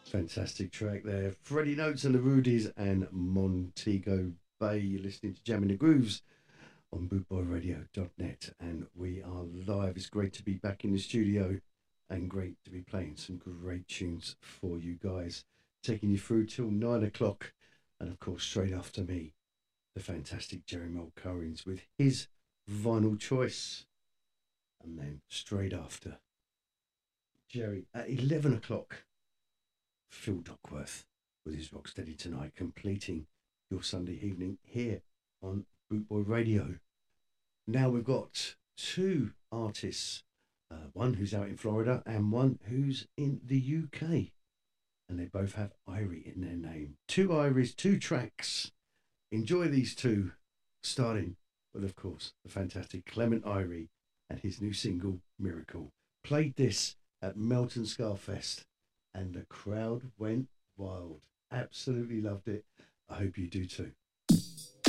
Fantastic track there. Freddie Notes and the Rudies and Montego Bay. You're listening to Jamming the Grooves on bootboyradio.net, and we are live. It's great to be back in the studio and great to be playing some great tunes for you guys. Taking you through till 9 o'clock, and of course, straight after me, the fantastic Jerry Mulcairns with his vinyl choice. And then straight after, Jerry at 11 o'clock. Phil Duckworth with his Rocksteady Tonight, completing your Sunday evening here on Bootboy Radio. Now we've got two artists, one who's out in Florida and one who's in the UK. And they both have Irie in their name. Two Iries, two tracks. Enjoy these two, starting with, of course, the fantastic Clement Irie and his new single, Miracle. Played this at Melton Scarfest, and the crowd went wild. Absolutely loved it. I hope you do too.